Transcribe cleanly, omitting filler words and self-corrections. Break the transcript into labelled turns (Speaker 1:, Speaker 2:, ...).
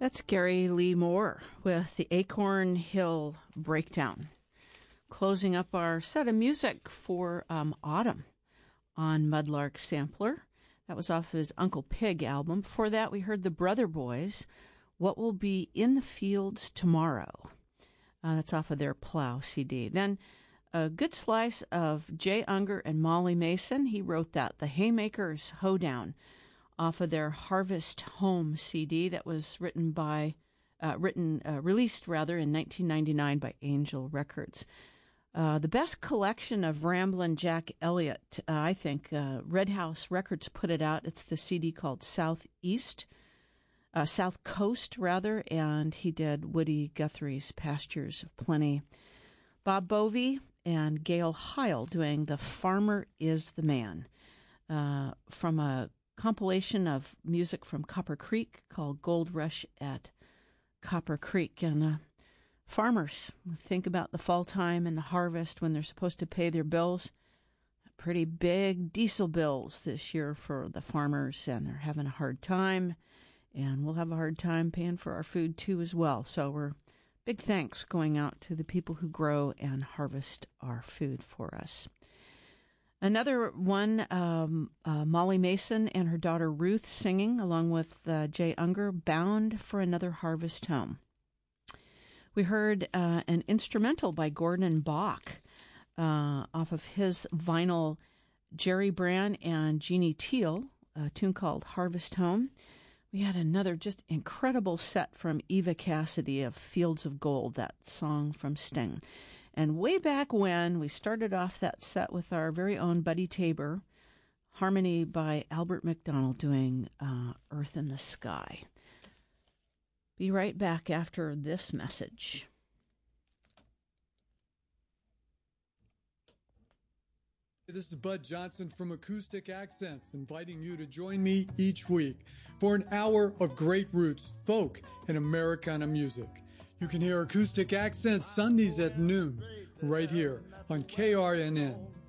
Speaker 1: That's Gary Lee Moore with the Acorn Hill Breakdown. Closing up our set of music for Autumn on Mudlark Sampler. That was off his Uncle Pig album. Before that, we heard the Brother Boys, What Will Be in the Fields Tomorrow. That's off of their Plow CD. Then a good slice of Jay Unger and Molly Mason. He wrote that, The Haymakers Hoedown, off of their Harvest Home CD that was released in 1999 by Angel Records. The best collection of Ramblin' Jack Elliott, I think. Red House Records put it out. It's the CD called South Coast, and he did Woody Guthrie's Pastures of Plenty. Bob Bovey and Gail Heil doing The Farmer is the Man, from a compilation of music from Copper Creek called Gold Rush at Copper Creek. And farmers think about the fall time and the harvest when they're supposed to pay their bills. Pretty big diesel bills this year for the farmers, and they're having a hard time. And we'll have a hard time paying for our food too as well. So big thanks going out to the people who grow and harvest our food for us. Another one, Molly Mason and her daughter Ruth singing, along with Jay Unger, Bound for Another Harvest Home. We heard an instrumental by Gordon Bach off of his vinyl, Jerry Brand and Jeannie Teal, a tune called Harvest Home. We had another just incredible set from Eva Cassidy of Fields of Gold, that song from Sting. And way back when, we started off that set with our very own Buddy Tabor, harmony by Albert McDonald doing Earth in the Sky. Be right back after this message.
Speaker 2: This is Bud Johnson from Acoustic Accents, inviting you to join me each week for an hour of great roots, folk, and Americana music. You can hear Acoustic Accents Sundays at noon, right here on KRNN.